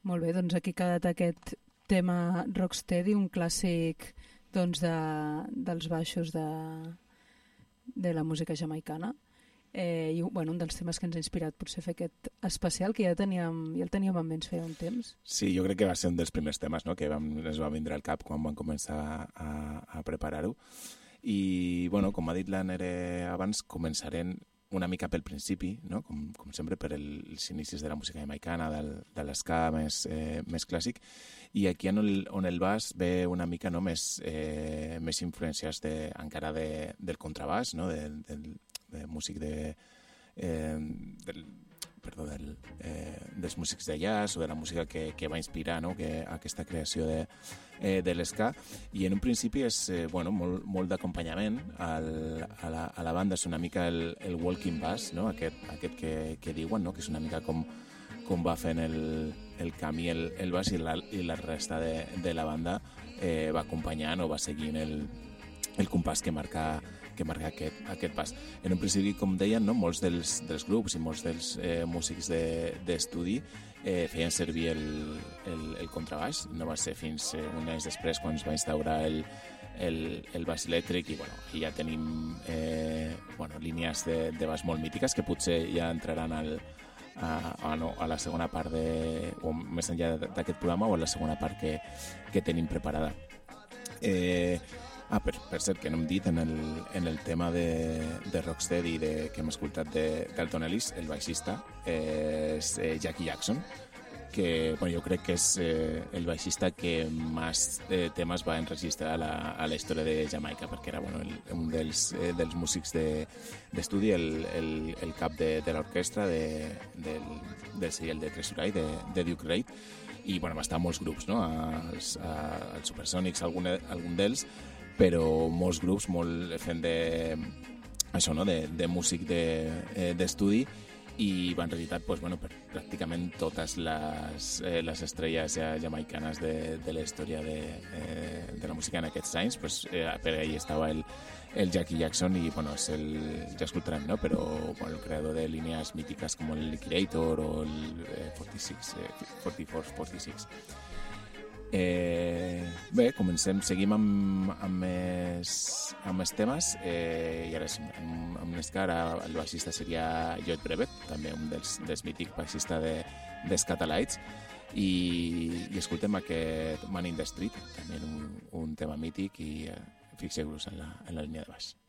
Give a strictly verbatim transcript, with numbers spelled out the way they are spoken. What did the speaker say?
Molt bé, doncs aquí ha quedat aquest tema Rocksteady, un clàssic doncs, de, dels baixos de, de la música jamaicana. Eh, i bueno, un dels temes que ens ha inspirat potser fer aquest especial, que ja, teníem, ja el teníem en ment fer un temps. Sí, jo crec que va ser un dels primers temes, no?, que vam, ens va vindre al cap quan vam començar a, a preparar-ho. I, bueno, com ha dit la Nere abans, començarem una mica pel principi, no?, com, com sempre per el, els inicis de la música jamaicana, del, de l'esca més, eh, més clàssic, i aquí on el, on el baix ve una mica, no?, més, eh, més influències de, encara de, del contrabaix, no?, de, del, de músic de, eh, del, perdó, del, eh, dels músics de jazz o de la música que, que va inspirar, no?, que, aquesta creació de, eh, de l'esca. I en un principi és eh, bueno, molt, molt d'acompanyament al, a, la, a la banda, és una mica el, el walking bass, no?, aquest, aquest que, que diuen, no?, que és una mica com, com va fent el, el camí el, el bass i la, i la resta de, de la banda eh, va acompanyant o va seguint el, el compàs que marca que marca aquest, aquest pas. En un principi, com deien, no, molts dels, dels grups i molts dels eh, músics d'estudi de, eh, feien servir el, el, el contrabaix. No va ser fins eh, un any després quan es va instaurar el, el, el baix elèctric i bueno, ja tenim eh, bueno, línies de, de baix molt mítiques que potser ja entraran al, a, a, no, a la segona part de, o més enllà d'aquest programa o a la segona part que, que tenim preparada. Eh, Ah, per, per cert, que no hem dit en el, en el tema de, de Rocksteady de, que hem escoltat d'Alton Ellis, el baixista eh, és eh, Jackie Jackson, que bueno, jo crec que és eh, el baixista que més eh, temes va enregistrar a la, a la història de Jamaica, perquè era bueno, el, un dels, eh, dels músics d'estudi, de, el, el, el cap de, de l'orquestra de, del, del serial de Treasure Eye, de, de Duke Reid, i bueno, va estar a molts grups, no? als, als Supersonics, algun, algun d'ells, però molts grups molt fent de, això, no? de, de músic d'estudi de, eh, i en realitat pues, bueno, per pràcticament totes les, eh, les estrelles ja, jamaicanes de, de la història de, eh, de la música en aquests anys, pues, eh, per ahí estava el, el Jackie Jackson i bueno, és el, ja escoltarem, no? Però bueno, el creador de línies mítiques com el Liquidator o el eh, quaranta-sis, eh, quaranta-quatre quaranta-sis. Eh, bé, comencem, seguim amb, amb, més, amb més temes eh, i ara amb, amb l'esca, ara el baixista seria Lloyd Brevet, també un dels, dels mítics baixistes de, dels Catalites, i, i escoltem aquest Man in the Street, també un, un tema mític, i eh, fixeu-vos en la, en la línia de baix.